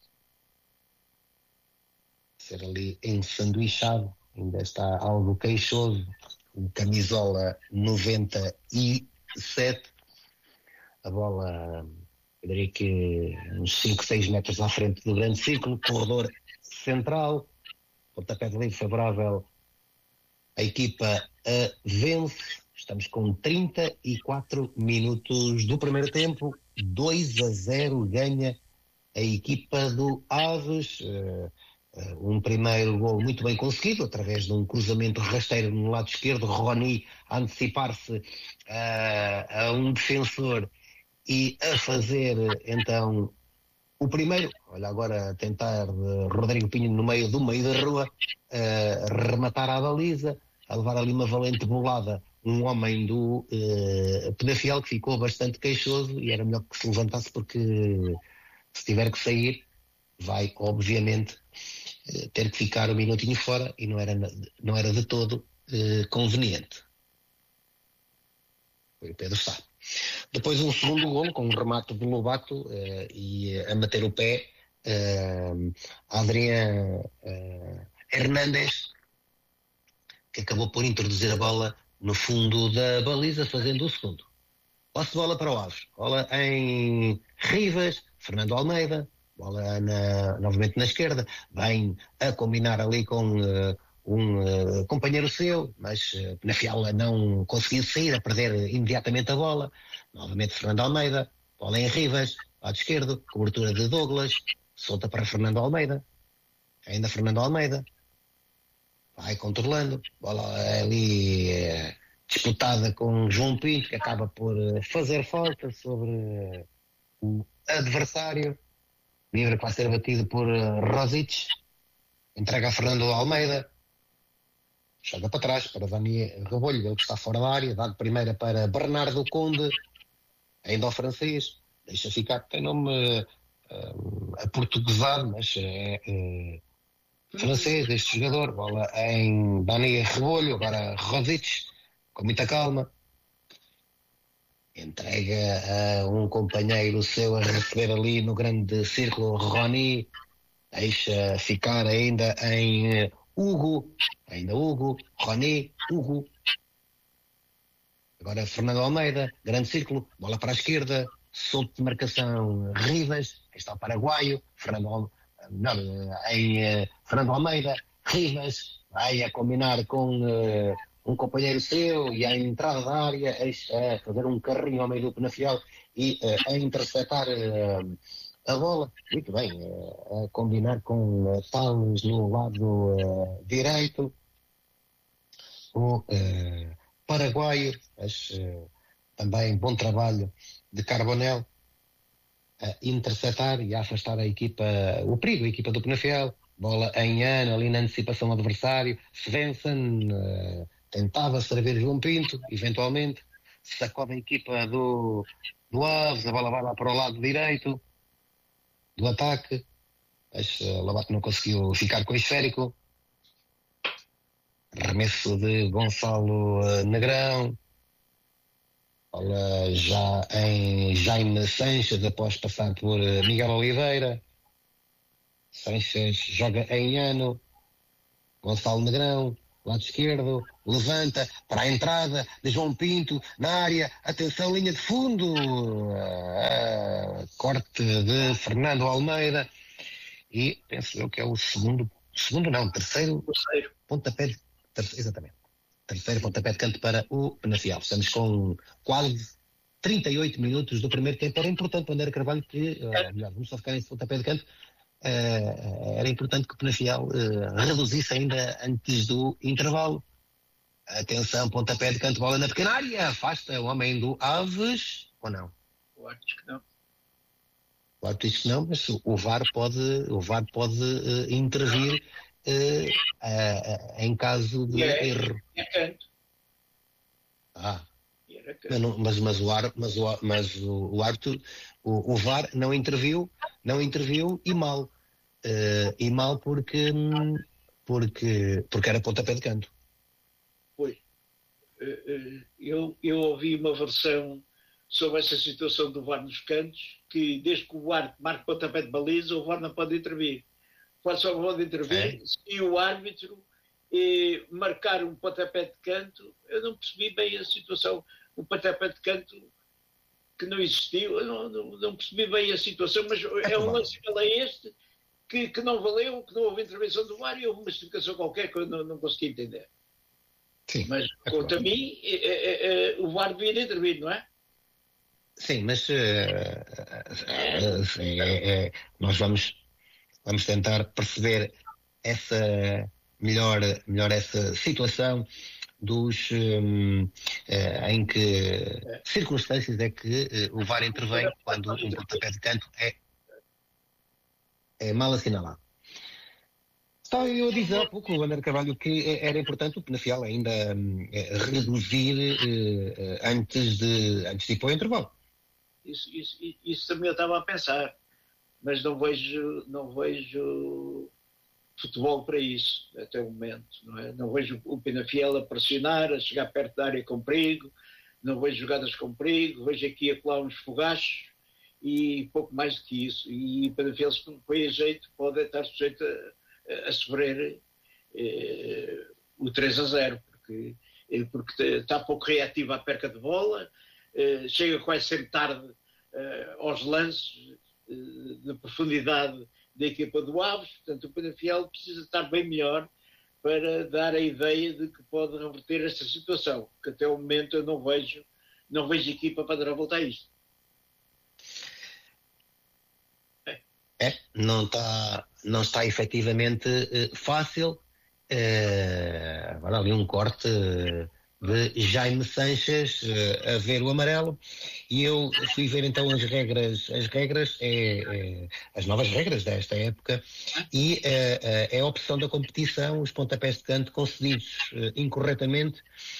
Ser ali ensanduichado, ainda está algo queixoso, camisola noventa e sete, a bola, eu diria que uns cinco, seis metros à frente do grande círculo, corredor central, pontapé de livre favorável, a equipa a vence, estamos com trinta e quatro minutos do primeiro tempo, dois a zero ganha a equipa do Aves. Uh, Uh, um primeiro gol muito bem conseguido, através de um cruzamento rasteiro no lado esquerdo, Rony a antecipar-se uh, a um defensor e a fazer então o primeiro, olha agora a tentar uh, Rodrigo Pinho no meio do meio da rua, uh, rematar a baliza, a levar ali uma valente bolada, um homem do uh, Penafiel que ficou bastante queixoso e era melhor que se levantasse, porque se tiver que sair vai, obviamente, ter que ficar um minutinho fora e não era, não era de todo eh, conveniente. Foi o Pedro Sá. Depois um segundo golo com um remate de Lobato eh, e a meter o pé eh, Adrián eh, Hernández, que acabou por introduzir a bola no fundo da baliza, fazendo o segundo. Posse de bola para o Aves. Bola em Rivas, Fernando Almeida, bola na, novamente na esquerda, vem a combinar ali com uh, um uh, companheiro seu, mas uh, Penafiel não conseguiu sair, a perder imediatamente a bola. Novamente Fernando Almeida, bola em Rivas, lado esquerdo, cobertura de Douglas, solta para Fernando Almeida, ainda Fernando Almeida, vai controlando, bola ali uh, disputada com João Pinto, que acaba por uh, fazer falta sobre uh, o adversário. Livre que vai ser batido por uh, Rosic, entrega a Fernando Almeida, joga para trás para Dani Rebolho, ele que está fora da área, dá de primeira para Bernardo Conde, ainda ao francês, deixa ficar, tem nome uh, aportuguesado, mas é uh, francês este jogador, bola em Dani Rebolho, agora Rosic, com muita calma. Entrega a um companheiro seu a receber ali no grande círculo Rony, deixa ficar ainda em Hugo, ainda Hugo, Rony, Hugo. Agora Fernando Almeida, grande círculo, bola para a esquerda, solto de marcação Rivas, aí está o paraguaio, Fernando, não, em Fernando Almeida, Rivas, vai a combinar com uh, um companheiro seu e à entrada da área a fazer um carrinho ao meio do Penafiel e uh, a interceptar uh, a bola. Muito bem, uh, a combinar com uh, Tales no lado uh, direito. O uh, paraguaio, mas uh, também bom trabalho de Carbonel a interceptar e a afastar a equipa, o perigo, a equipa do Penafiel. Bola em Ana, ali na antecipação do adversário. Svensson uh, tentava servir João Pinto, eventualmente, sacode a equipa do, do Aves, a bola vai lá para o lado direito do ataque, mas uh, Lobato não conseguiu ficar com o esférico. Arremesso de Gonçalo uh, Negrão, bola já em Jaime Sanches após passar por uh, Miguel Oliveira. Sanches joga em Ano, Gonçalo Negrão, lado esquerdo, levanta para a entrada de João Pinto na área, atenção, linha de fundo, uh, corte de Fernando Almeida e penso eu que é o segundo, segundo não, terceiro, terceiro. pontapé de, terceiro, exatamente, terceiro pontapé de canto para o Penafiel. Estamos com quase trinta e oito minutos do primeiro tempo. Era importante, Bandeira Carvalho, que, uh, melhor, vamos só ficar nesse pontapé de canto. Uh, era importante que o Penafiel uh, reduzisse ainda antes do intervalo. Atenção, pontapé de canto, bola na pequena área, afasta o homem do Aves, ou não? O árbitro diz que não. O árbitro diz que não, mas o V A R pode, o V A R pode uh, intervir uh, uh, uh, em caso de é, erro. É canto. Ah. Mas, não, mas, mas, o, ar, mas, o, mas o, o árbitro, o, o V A R não interviu, não interviu e mal. Uh, e mal porque, porque, porque era pontapé de canto. Pois. Eu, eu ouvi uma versão sobre essa situação do V A R nos cantos, que desde que o V A R marque pontapé de baliza, o V A R não pode intervir. Pode só pode intervir é. Se o árbitro eh, marcar um pontapé de canto. Eu não percebi bem a situação. Um pontapé de canto que não existiu, eu não, não, não percebi bem a situação, mas é, é um lance igual a este que, que não valeu, que não houve intervenção do V A R e houve uma explicação qualquer que eu não, não consegui entender. Sim, mas, é quanto a mim, é, é, é, o V A R devia intervir, não é? Sim, mas uh, uh, uh, sim, é, é, nós vamos, vamos tentar perceber essa, melhor, melhor essa situação dos um, uh, em que circunstâncias é que uh, o V A R intervém quando um pontapé de canto é, é mal assinalado. Estava eu a dizer há pouco, Bandeira Carvalho, que era importante o Penafiel ainda um, reduzir uh, antes, de, antes de ir para o intervalo. Isso, isso, isso também eu estava a pensar. mas não vejo, não vejo futebol para isso, até o momento. Não é? Não vejo o Penafiel a pressionar, a chegar perto da área com perigo, não vejo jogadas com perigo, vejo aqui e acolá uns fogachos e pouco mais do que isso. E o Penafiel, se põe a jeito, pode estar sujeito a, a sofrer eh, o três a zero, porque, eh, porque está pouco reativo à perca de bola, eh, chega quase sempre tarde eh, aos lances eh, de profundidade da equipa do Aves. Portanto, o Penafiel precisa estar bem melhor para dar a ideia de que pode reverter esta situação, que até o momento eu não vejo, não vejo equipa para dar a volta a isto. É, é não está não está efetivamente uh, fácil. Uh, agora ali um corte uh, de Jaime Sanches uh, a ver o amarelo, e eu fui ver então as regras, as regras, é, é, as novas regras desta época, e uh, uh, é a opção da competição, os pontapés de canto concedidos uh, incorretamente,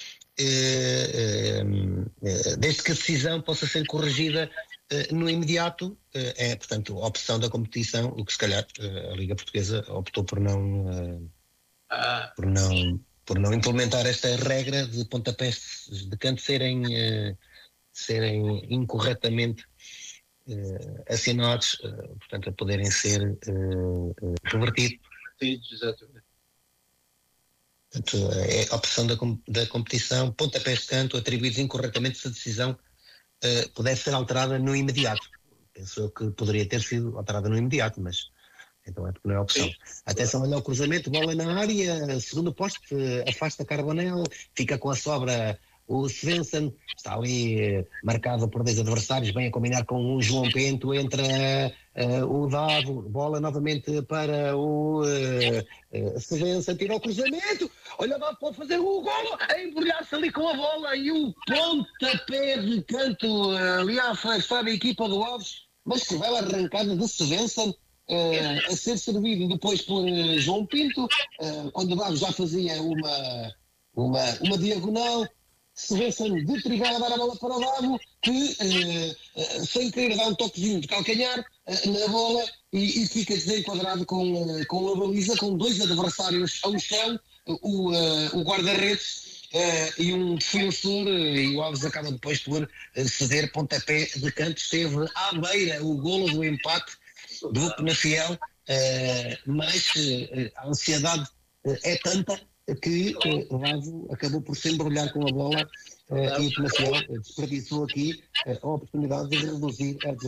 uh, uh, uh, desde que a decisão possa ser corrigida uh, no imediato, uh, é portanto a opção da competição, o que se calhar uh, a Liga Portuguesa optou por não, uh, ah. por não por não implementar esta regra de pontapés de canto serem, uh, serem incorretamente uh, assinados, uh, portanto, a poderem ser uh, uh, revertidos. Exatamente. Portanto, é a opção da, da competição, pontapés de canto atribuídos incorretamente se a decisão uh, pudesse ser alterada no imediato. Penso eu que poderia ter sido alterada no imediato, mas então é porque não é opção. Sim. Atenção, olha o cruzamento, bola na área, segundo poste, afasta Carbonel, fica com a sobra o Svensson, está ali uh, marcado por dois adversários, bem a combinar com o João Bento, entra uh, o Davo, bola novamente para o uh, uh, Svensson, tira o cruzamento, olha lá, pode fazer o golo, a embrulhar-se ali com a bola, e o pontapé de canto uh, ali a afastar a equipa do Aves, mas que bela arrancada de Svensson. Uh, a ser servido depois por uh, João Pinto, uh, quando o Davo já fazia uma, uma, uma diagonal, Svensson de trigar a dar a bola para o Davo, que uh, uh, sem querer dar um toquezinho de calcanhar uh, na bola e, e fica desenquadrado com, uh, com a baliza, com dois adversários ao chão, uh, o, uh, o guarda-redes uh, e um defensor, uh, e o Aves acaba depois por uh, ceder pontapé de canto. Esteve à beira o golo do empate do Penafiel, uh, mas uh, a ansiedade uh, é tanta que uh, o Davo acabou por se embrulhar com a bola uh, e o Penafiel desperdiçou aqui uh, a oportunidade de reduzir a